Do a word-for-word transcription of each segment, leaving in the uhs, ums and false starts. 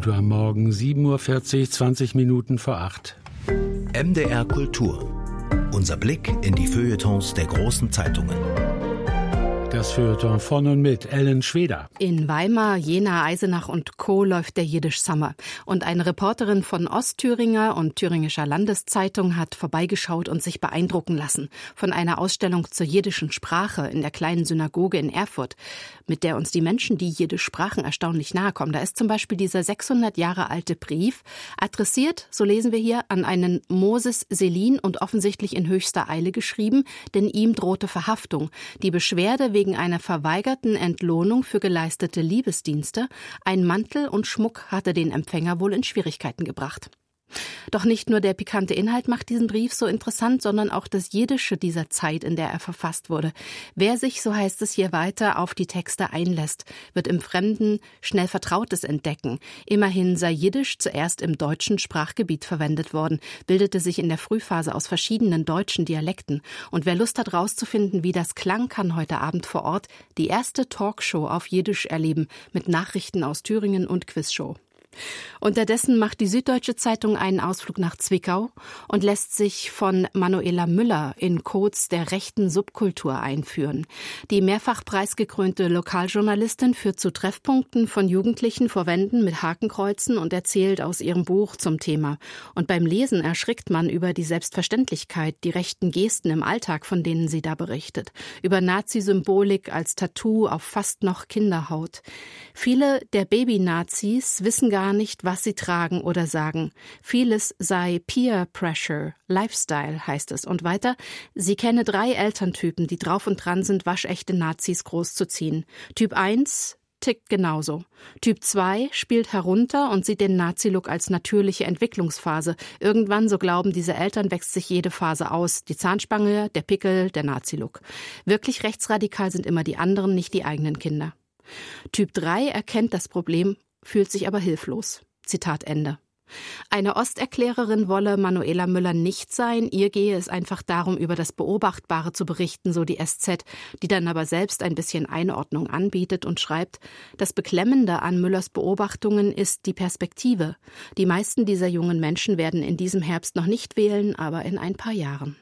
Kultur am Morgen, sieben Uhr vierzig, zwanzig Minuten vor acht. M D R Kultur. Unser Blick in die Feuilletons der großen Zeitungen. Das Feuilleton von und mit Ellen Schweder. In Weimar, Jena, Eisenach und Co. läuft der Jiddisch Summer. Und eine Reporterin von Ostthüringer und Thüringischer Landeszeitung hat vorbeigeschaut und sich beeindrucken lassen von einer Ausstellung zur jiddischen Sprache in der kleinen Synagoge in Erfurt, mit der uns die Menschen, die Jiddisch sprachen, erstaunlich nahe kommen. Da ist zum Beispiel dieser sechshundert Jahre alte Brief, adressiert, so lesen wir hier, an einen Moses Selin und offensichtlich in höchster Eile geschrieben, denn ihm drohte Verhaftung. Die Beschwerde wegen Wegen einer verweigerten Entlohnung für geleistete Liebesdienste, ein Mantel und Schmuck hatte den Empfänger wohl in Schwierigkeiten gebracht. Doch nicht nur der pikante Inhalt macht diesen Brief so interessant, sondern auch das Jiddische dieser Zeit, in der er verfasst wurde. Wer sich, so heißt es hier weiter, auf die Texte einlässt, wird im Fremden schnell Vertrautes entdecken. Immerhin sei Jiddisch zuerst im deutschen Sprachgebiet verwendet worden, bildete sich in der Frühphase aus verschiedenen deutschen Dialekten. Und wer Lust hat, rauszufinden, wie das klang, kann heute Abend vor Ort die erste Talkshow auf Jiddisch erleben, mit Nachrichten aus Thüringen und Quizshow. Unterdessen macht die Süddeutsche Zeitung einen Ausflug nach Zwickau und lässt sich von Manuela Müller in Codes der rechten Subkultur einführen. Die mehrfach preisgekrönte Lokaljournalistin führt zu Treffpunkten von Jugendlichen vor Wänden mit Hakenkreuzen und erzählt aus ihrem Buch zum Thema. Und beim Lesen erschrickt man über die Selbstverständlichkeit, die rechten Gesten im Alltag, von denen sie da berichtet. Über Nazi-Symbolik als Tattoo auf fast noch Kinderhaut. Viele der Baby-Nazis wissen gar nicht, was sie tragen oder sagen. Vieles sei Peer Pressure, Lifestyle heißt es. Und weiter, sie kenne drei Elterntypen, die drauf und dran sind, waschechte Nazis großzuziehen. Typ eins tickt genauso. Typ zwei spielt herunter und sieht den Nazi-Look als natürliche Entwicklungsphase. Irgendwann, so glauben diese Eltern, wächst sich jede Phase aus. Die Zahnspange, der Pickel, der Nazi-Look. Wirklich rechtsradikal sind immer die anderen, nicht die eigenen Kinder. Typ drei erkennt das Problem, fühlt sich aber hilflos. Zitat Ende. Eine Osterklärerin wolle Manuela Müller nicht sein, ihr gehe es einfach darum, über das Beobachtbare zu berichten, so die S Z, die dann aber selbst ein bisschen Einordnung anbietet und schreibt, das Beklemmende an Müllers Beobachtungen ist die Perspektive. Die meisten dieser jungen Menschen werden in diesem Herbst noch nicht wählen, aber in ein paar Jahren.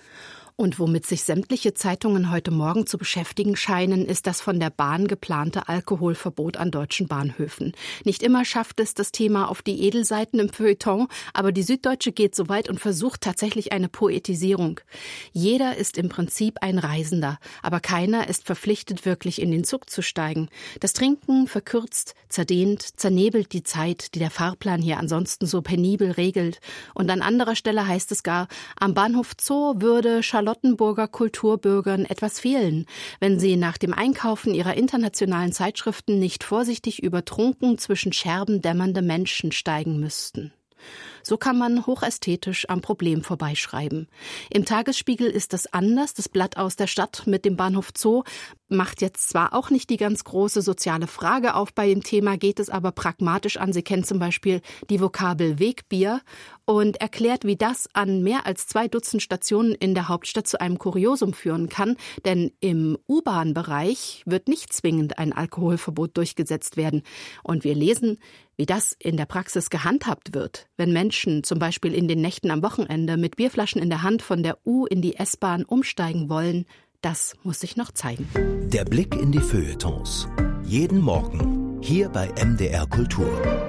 Und womit sich sämtliche Zeitungen heute Morgen zu beschäftigen scheinen, ist das von der Bahn geplante Alkoholverbot an deutschen Bahnhöfen. Nicht immer schafft es das Thema auf die Edelseiten im Feuilleton, aber die Süddeutsche geht so weit und versucht tatsächlich eine Poetisierung. Jeder ist im Prinzip ein Reisender, aber keiner ist verpflichtet, wirklich in den Zug zu steigen. Das Trinken verkürzt, zerdehnt, zernebelt die Zeit, die der Fahrplan hier ansonsten so penibel regelt. Und an anderer Stelle heißt es gar, am Bahnhof Zoo würde Charlotte Charlottenburger Kulturbürgern etwas fehlen, wenn sie nach dem Einkaufen ihrer internationalen Zeitschriften nicht vorsichtig übertrunken zwischen Scherben dämmernde Menschen steigen müssten. So kann man hochästhetisch am Problem vorbeischreiben. Im Tagesspiegel ist das anders. Das Blatt aus der Stadt mit dem Bahnhof Zoo macht jetzt zwar auch nicht die ganz große soziale Frage auf bei dem Thema, geht es aber pragmatisch an. Sie kennt zum Beispiel die Vokabel Wegbier und erklärt, wie das an mehr als zwei Dutzend Stationen in der Hauptstadt zu einem Kuriosum führen kann. Denn im U-Bahn-Bereich wird nicht zwingend ein Alkoholverbot durchgesetzt werden. Und wir lesen, wie das in der Praxis gehandhabt wird, wenn Menschen zum Beispiel in den Nächten am Wochenende mit Bierflaschen in der Hand von der U in die S-Bahn umsteigen wollen. Das muss sich noch zeigen. Der Blick in die Feuilletons. Jeden Morgen hier bei M D R Kultur.